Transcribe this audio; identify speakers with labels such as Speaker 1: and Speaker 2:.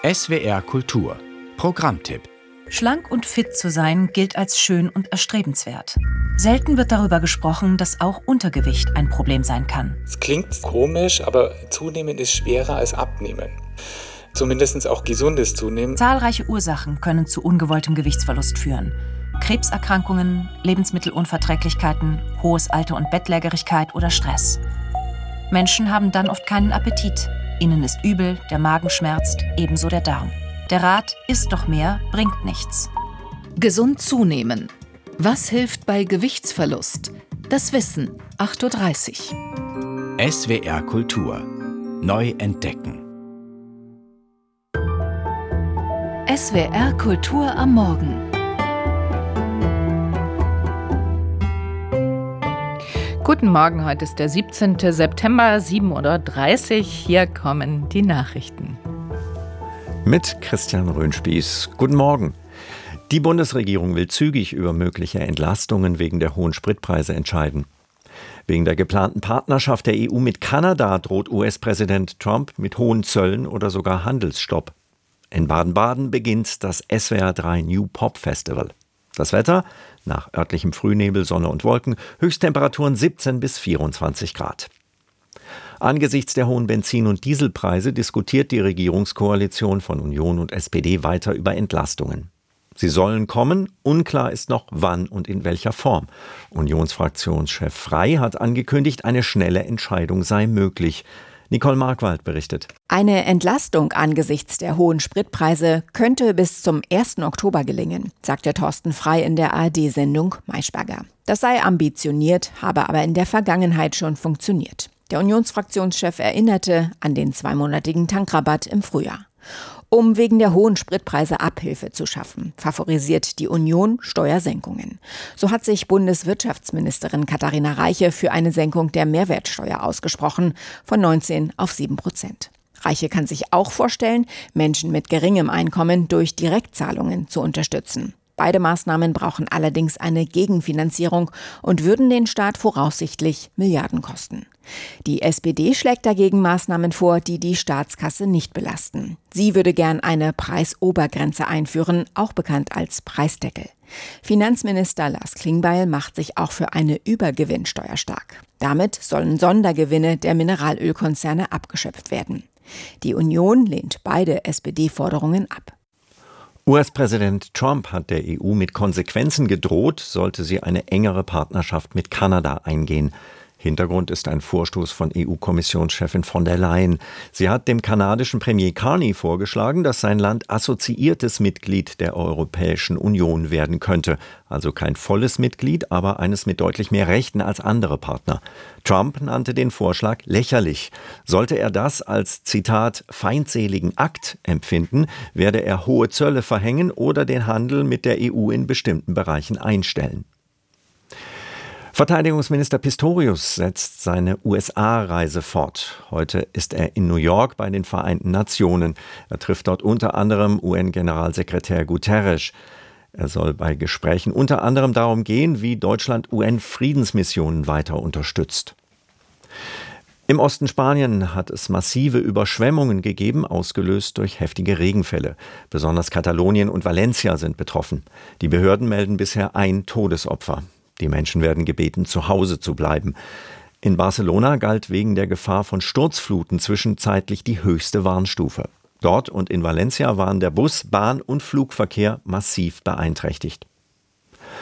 Speaker 1: SWR Kultur Programmtipp.
Speaker 2: Schlank und fit zu sein gilt als schön und erstrebenswert. Selten wird darüber gesprochen, dass auch Untergewicht ein Problem sein kann.
Speaker 3: Es klingt komisch, aber zunehmen ist schwerer als abnehmen. Zumindest auch gesundes Zunehmen.
Speaker 2: Zahlreiche Ursachen können zu ungewolltem Gewichtsverlust führen. Krebserkrankungen, Lebensmittelunverträglichkeiten, hohes Alter und Bettlägerigkeit oder Stress. Menschen haben dann oft keinen Appetit. Ihnen ist übel, der Magen schmerzt, ebenso der Darm. Der Rat, isst doch mehr, bringt nichts.
Speaker 4: Gesund zunehmen. Was hilft bei Gewichtsverlust? Das Wissen, 8.30 Uhr.
Speaker 1: SWR Kultur. Neu entdecken.
Speaker 4: SWR Kultur am Morgen.
Speaker 5: Guten Morgen, heute ist der 17. September, 7.30 Uhr. Hier kommen die Nachrichten.
Speaker 6: Mit Christian Röhnspieß. Guten Morgen. Die Bundesregierung will zügig über mögliche Entlastungen wegen der hohen Spritpreise entscheiden. Wegen der geplanten Partnerschaft der EU mit Kanada droht US-Präsident Trump mit hohen Zöllen oder sogar Handelsstopp. In Baden-Baden beginnt das SWR 3 New Pop Festival. Das Wetter? Nach örtlichem Frühnebel, Sonne und Wolken, Höchsttemperaturen 17 bis 24 Grad. Angesichts der hohen Benzin- und Dieselpreise diskutiert die Regierungskoalition von Union und SPD weiter über Entlastungen. Sie sollen kommen, unklar ist noch wann und in welcher Form. Unionsfraktionschef Frey hat angekündigt, eine schnelle Entscheidung sei möglich. Nicole Markwald berichtet.
Speaker 7: Eine Entlastung angesichts der hohen Spritpreise könnte bis zum 1. Oktober gelingen, sagte Thorsten Frey in der ARD-Sendung Maischberger. Das sei ambitioniert, habe aber in der Vergangenheit schon funktioniert. Der Unionsfraktionschef erinnerte an den 2-monatigen Tankrabatt im Frühjahr. Um wegen der hohen Spritpreise Abhilfe zu schaffen, favorisiert die Union Steuersenkungen. So hat sich Bundeswirtschaftsministerin Katharina Reiche für eine Senkung der Mehrwertsteuer ausgesprochen, von 19 auf 7%. Reiche kann sich auch vorstellen, Menschen mit geringem Einkommen durch Direktzahlungen zu unterstützen. Beide Maßnahmen brauchen allerdings eine Gegenfinanzierung und würden den Staat voraussichtlich Milliarden kosten. Die SPD schlägt dagegen Maßnahmen vor, die die Staatskasse nicht belasten. Sie würde gern eine Preisobergrenze einführen, auch bekannt als Preisdeckel. Finanzminister Lars Klingbeil macht sich auch für eine Übergewinnsteuer stark. Damit sollen Sondergewinne der Mineralölkonzerne abgeschöpft werden. Die Union lehnt beide SPD-Forderungen ab.
Speaker 6: US-Präsident Trump hat der EU mit Konsequenzen gedroht, sollte sie eine engere Partnerschaft mit Kanada eingehen. Hintergrund ist ein Vorstoß von EU-Kommissionschefin von der Leyen. Sie hat dem kanadischen Premier Carney vorgeschlagen, dass sein Land assoziiertes Mitglied der Europäischen Union werden könnte. Also kein volles Mitglied, aber eines mit deutlich mehr Rechten als andere Partner. Trump nannte den Vorschlag lächerlich. Sollte er das als, Zitat, feindseligen Akt empfinden, werde er hohe Zölle verhängen oder den Handel mit der EU in bestimmten Bereichen einstellen. Verteidigungsminister Pistorius setzt seine USA-Reise fort. Heute ist er in New York bei den Vereinten Nationen. Er trifft dort unter anderem UN-Generalsekretär Guterres. Er soll bei Gesprächen unter anderem darum gehen, wie Deutschland UN-Friedensmissionen weiter unterstützt. Im Osten Spaniens hat es massive Überschwemmungen gegeben, ausgelöst durch heftige Regenfälle. Besonders Katalonien und Valencia sind betroffen. Die Behörden melden bisher ein Todesopfer. Die Menschen werden gebeten, zu Hause zu bleiben. In Barcelona galt wegen der Gefahr von Sturzfluten zwischenzeitlich die höchste Warnstufe. Dort und in Valencia waren der Bus-, Bahn- und Flugverkehr massiv beeinträchtigt.